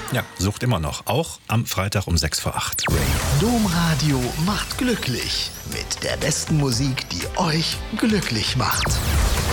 Ja, sucht immer noch. Auch am Freitag um 6 vor 8. Domradio macht glücklich. Mit der besten Musik, die euch glücklich macht.